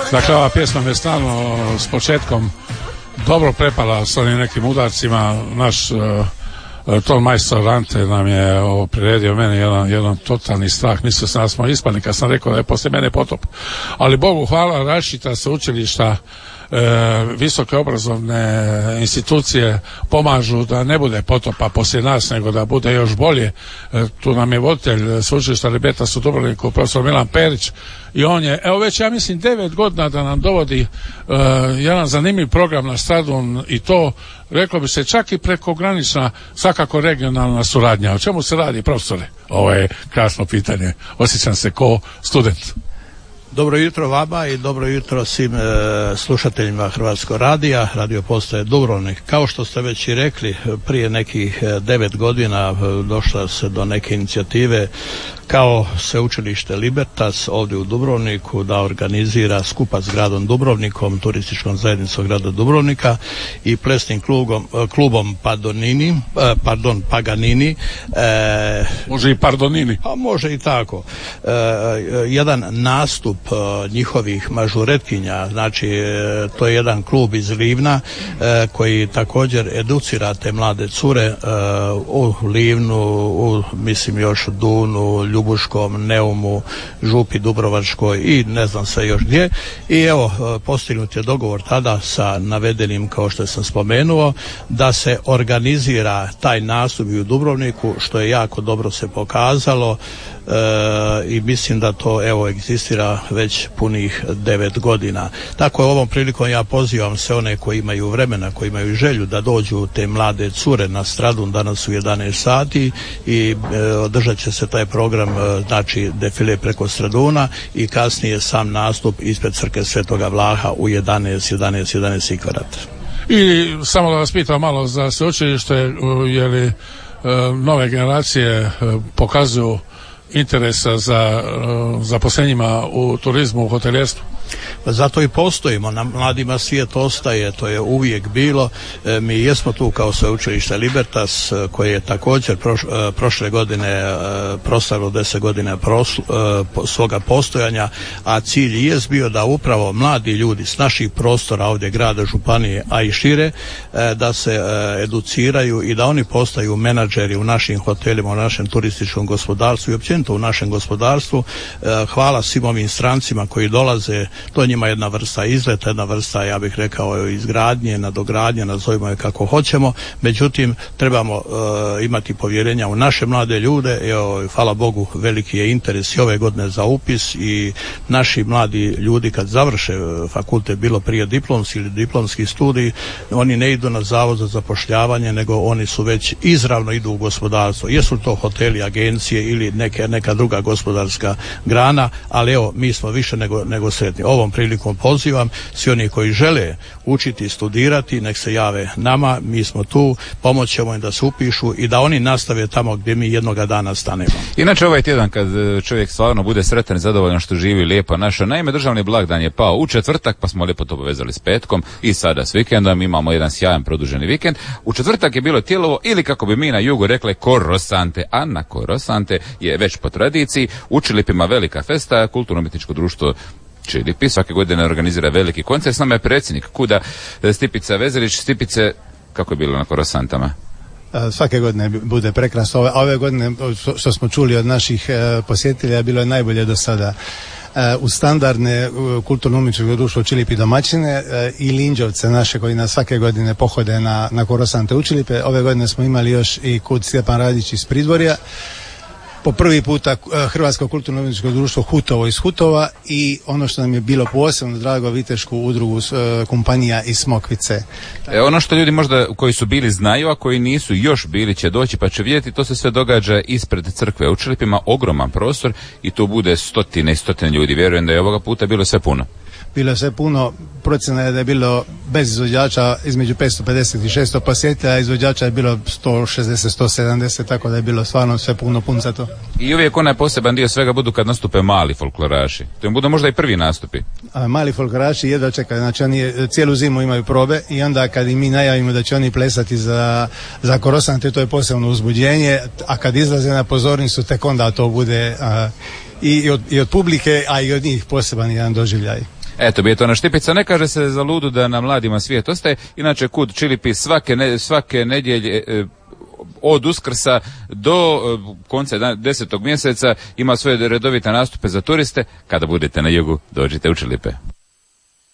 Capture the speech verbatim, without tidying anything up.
Dakle, ova pjesma me stalno s početkom dobro prepala s onim nekim udarcima. Naš uh, ton majstor Ante nam je ovo priredio meni jedan, jedan totalni strah. Mislio sam da smo ispali kad sam rekao da je poslije mene potop. Ali Bogu hvala, različita sveučilišta, e, visoke obrazovne institucije pomažu da ne bude potopa poslije nas, nego da bude još bolje. E, tu nam je voditelj sveučilišta Libertas u Dubrovniku, profesor Milan Perić, i on je, evo već ja mislim devet godina da nam dovodi uh, jedan zanimljiv program na Stradun, i to reklo bi se čak i prekogranična, svakako regionalna suradnja. O čemu se radi, profesore? Ovo je krasno pitanje. Osjećam se ko student. Dobro jutro vama i dobro jutro svim e, slušateljima Hrvatskog radija, radio postaje Dubrovnik. Kao što ste već i rekli, prije nekih devet godina došla se do neke inicijative kao sveučilište Libertas ovdje u Dubrovniku da organizira skupa s gradom Dubrovnikom, turističkom zajednicom grada Dubrovnika i plesnim klubom, klubom Pardonini, pardon, Paganini. E, može i Pardonini. A može i tako. E, jedan nastup njihovih mažuretkinja, znači to je jedan klub iz Livna e, koji također educira te mlade cure e, u Livnu, u, mislim još Dunu, Ljubuškom, Neumu, Župi Dubrovačkoj i ne znam sve još gdje. I evo, postignut je dogovor tada sa navedenim, kao što sam spomenuo, da se organizira taj nastup u Dubrovniku, što je jako dobro se pokazalo. E, i mislim da to evo egzistira već punih devet godina. Tako je ovom prilikom ja pozivam sve one koji imaju vremena, koji imaju želju da dođu te mlade cure na Stradun danas u jedanaest sati i e, održat će se taj program, e, znači defile preko Straduna i kasnije sam nastup ispred crkve Svetoga Vlaha u jedanaest, jedanaest, jedanaest i kvadrat. I samo da vas pitam malo za sveučilište, je li e, nove generacije e, pokazuju interesa za uh, zaposlenjima u turizmu, u hoteljerstvu? Zato i postojimo, na mladima svijet ostaje, to je uvijek bilo. E, mi jesmo tu kao sveučilište Libertas, koje je također proš, e, prošle godine e, proslavilo deset godina prosl, e, po, svoga postojanja, a cilj jest bio da upravo mladi ljudi s naših prostora ovdje grada, županije, a i šire, e, da se e, educiraju i da oni postaju menadžeri u našim hotelima, u našem turističkom gospodarstvu i općenito u našem gospodarstvu. E, hvala svim ovim strancima koji dolaze. To je njima jedna vrsta izleta, jedna vrsta, ja bih rekao, izgradnje, nadogradnje, nazovimo je kako hoćemo. Međutim, trebamo uh, imati povjerenja u naše mlade ljude. Evo, hvala Bogu, veliki je interes i ove godine za upis i naši mladi ljudi kad završe fakultet, bilo prije diplomski ili diplomski studij, oni ne idu na zavod za zapošljavanje, nego oni su već izravno idu u gospodarstvo. Jesu to hoteli, agencije ili neke, neka druga gospodarska grana, ali evo, mi smo više nego, nego sretni. Ovom prilikom pozivam svi oni koji žele učiti, studirati, nek se jave nama, mi smo tu, pomoć ćemo im da se upišu i da oni nastave tamo gdje mi jednoga dana stanemo. Inače ovaj tjedan kad čovjek stvarno bude sretan i zadovoljan što živi lijepo naša, naime državni blagdan je pao u četvrtak, pa smo lijepo to povezali s petkom i sada s vikendom, imamo jedan sjajan produženi vikend. U četvrtak je bilo Tijelovo ili kako bi mi na jugu rekle Korosante, a na Korosante je već po tradiciji u Čilipima velika festa, kulturno-umjetničko društvo Čilipi svake godine organizira veliki koncert. S nama je predsjednik Kuda Stipica Vezelić. Stipice, kako je bilo na Korosantama? Svake godine bude prekrasno. Ove, ove godine, što smo čuli od naših posjetitelja, bilo je najbolje do sada. U standardne kulturno-umjetničko društvo Čilipi domaćine i Linđovce naše koji nas svake godine pohode na, na Korosante u Čilipe. Ove godine smo imali još i Kud Stjepan Radić iz Pridvorja. Po prvi puta Hrvatsko kulturno-umjetničko društvo Hutovo iz Hutova i ono što nam je bilo posebno drago, Vitešku udrugu e, kompanija iz Smokvice. E, ono što ljudi možda koji su bili znaju, a koji nisu još bili će doći pa će vidjeti, to se sve događa ispred crkve u Čilipima, ogroman prostor i tu bude stotine i stotine ljudi. Vjerujem da je ovoga puta bilo sve puno. Bilo je sve puno, procjena je da je bilo bez izvođača između petsto pedeset i šesto posjetitelja, izvođača je bilo sto šezdeset do sto sedamdeset, tako da je bilo stvarno sve puno puncato. I uvijek onaj poseban dio svega budu kad nastupe mali folkloraši. To im budu možda i prvi nastupi. A, mali folkloraši jedva čekaju, znači oni cijelu zimu imaju probe i onda kad im mi najavimo da će oni plesati za, za Korosante, to je posebno uzbuđenje, a kad izlaze na pozornicu tek onda to bude a, i, od, i od publike, a i od njih poseban jedan doživljaj. Eto bi je to na Štipica. Ne kaže se za ludu da na mladima svijet ostaje. Inače kud Čilipi svake, ne, svake nedjelje e, od Uskrsa do e, konca desetog mjeseca ima svoje redovite nastupe za turiste. Kada budete na jugu, dođite u Čilipe.